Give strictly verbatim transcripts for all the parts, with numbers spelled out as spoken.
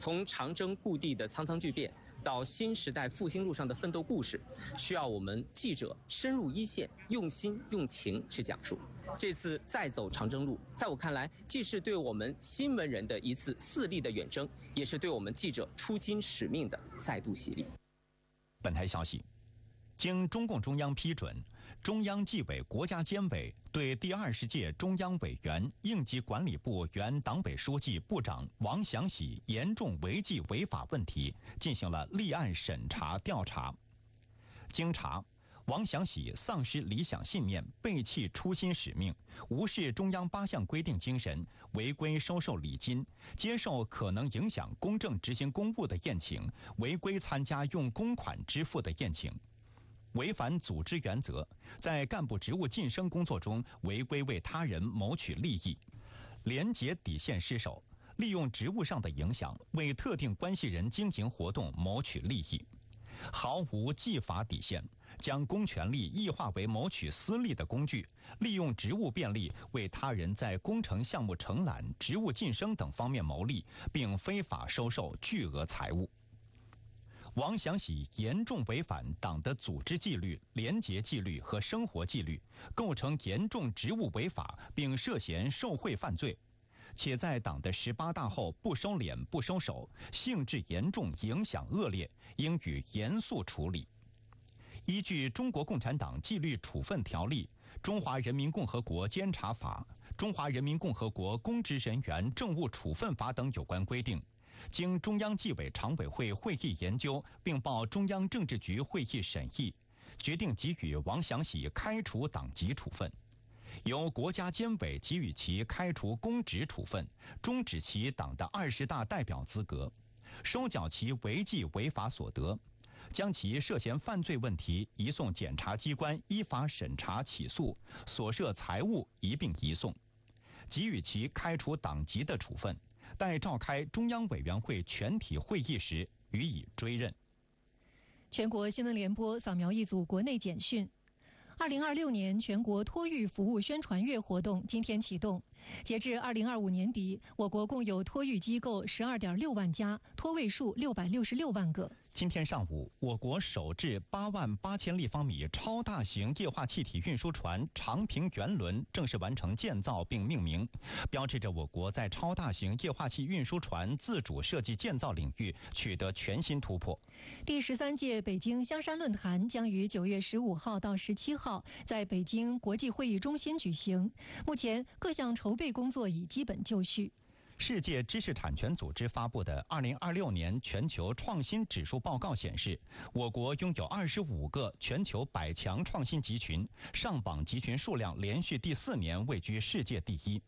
从长征故地的苍苍巨变到新时代复兴路上的奋斗故事，需要我们记者深入一线，用心用情去讲述。这次再走长征路，在我看来，既是对我们新闻人的一次四立的远征，也是对我们记者初心使命的再度洗礼。 本台消息，经中共中央批准，中央纪委国家监委对第二十届中央委员、应急管理部原党委书记、部长王祥喜严重违纪违法问题进行了立案审查调查。经查，王祥喜丧失理想信念，背弃初心使命，无视中央八项规定精神，违规收受礼金，接受可能影响公正执行公务的宴请，违规参加用公款支付的宴请，违反组织原则，在干部职务晋升工作中违规为他人谋取利益，廉洁底线失守，利用职务上的影响为特定关系人经营活动谋取利益，毫无纪法底线，将公权力异化为谋取私利的工具，利用职务便利为他人在工程项目承揽、职务晋升等方面谋利，并非法收受巨额财物。王祥喜严重违反党的组织纪律、廉洁纪律和生活纪律，构成严重职务违法，并涉嫌受贿犯罪，且在党的十八大后不收敛不收手，性质严重，影响恶劣，应予严肃处理。依据《中国共产党纪律处分条例》、《中华人民共和国监察法》、《中华人民共和国公职人员政务处分法》等有关规定，经中央纪委常委会会议研究，并报中央政治局会议审议，决定给予王祥喜开除党籍处分，由国家监委给予其开除公职处分，终止其党的二十大代表资格，收缴其违纪违法所得，将其涉嫌犯罪问题移送检察机关依法审查起诉，所涉财物一并移送，给予其开除党籍的处分，待召开中央委员会全体会议时予以追认。 全国新闻联播扫描一组国内简讯。二零二六年全国托育服务宣传月活动今天启动，截至二零二五年底，我国共有托育机构十二点六万家，托位数六百六十六万个。 今天上午，我国首置八万八千立方米超大型液化气体运输船长平圆轮正式完成建造并命名，标志着我国在超大型液化气运输船自主设计建造领域取得全新突破。 第十三届北京香山论坛将于九月十五号到十七号在北京国际会议中心举行，目前各项筹备工作已基本就绪。 世界知识产权组织发布的二零二六年全球创新指数报告显示，我国拥有二十五个全球百强创新集群，上榜集群数量连续第四年位居世界第一。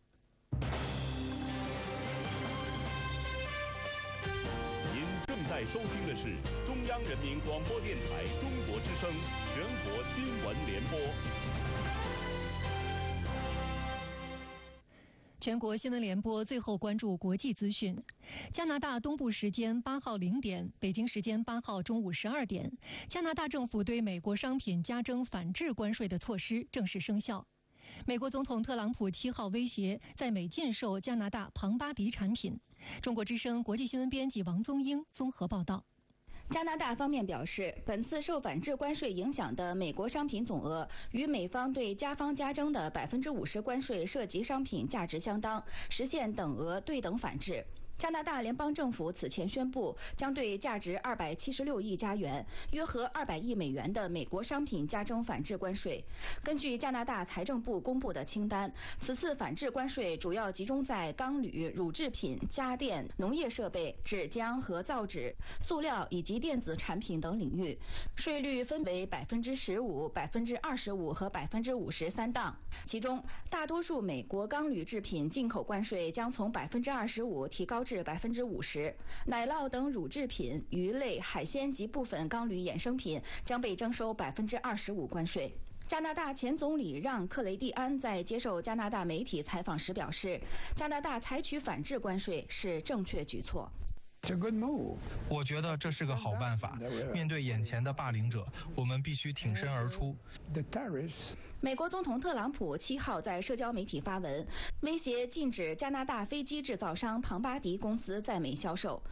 您正在收听的是中央人民广播电台中国之声全国新闻联播。 全国新闻联播最后关注国际资讯。加拿大东部时间八号零点，北京时间八号中午十二点，加拿大政府对美国商品加征反制关税的措施正式生效。美国总统特朗普七号威胁在美禁售加拿大庞巴迪产品。中国之声国际新闻编辑王宗英综合报道。 加拿大方面表示，本次受反制关税影响的美国商品总额与美方对加方加征的百分之五十关税涉及商品价值相当，实现等额对等反制。加拿大联邦政府此前宣布，将对价值二百七十六亿加元（约合二百亿美元）的美国商品加征反制关税。根据加拿大财政部公布的清单，此次反制关税主要集中在钢铝、乳制品、家电、农业设备、纸浆和造纸、塑料以及电子产品等领域，税率分为百分之十五、百分之二十五和百分之五十三档。其中，大多数美国钢铝制品进口关税将从百分之二十五提高至百分之五十，奶酪等乳制品、鱼类、海鲜及部分钢铝衍生品将被征收百分之二十五关税。加拿大前总理让·克雷蒂安在接受加拿大媒体采访时表示，加拿大采取反制关税是正确举措。 我觉得这是个好办法。面对眼前的霸凌者，我们必须挺身而出。 美国总统特朗普七号在社交媒体发文，威胁禁止加拿大飞机制造商庞巴迪公司在美销售。